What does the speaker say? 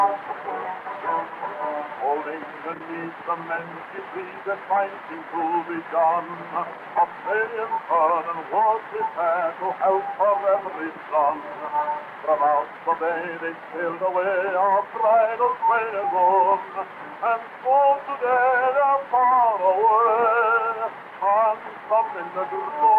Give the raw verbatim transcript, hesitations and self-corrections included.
Holding beneath the mangy tree that fighting to be done, Australian fern and was prepared to help her every son. From out the bay they sailed away, our bridal train is on, and so today they're far away, and some in the